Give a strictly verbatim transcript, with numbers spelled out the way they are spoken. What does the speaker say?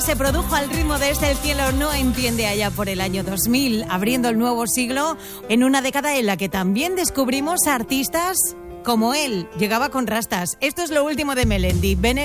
Se produjo al ritmo de este El cielo no entiende allá por el año dos mil, abriendo el nuevo siglo en una década en la que también descubrimos artistas como él. Llegaba con rastas. Esto es lo último de Melendi.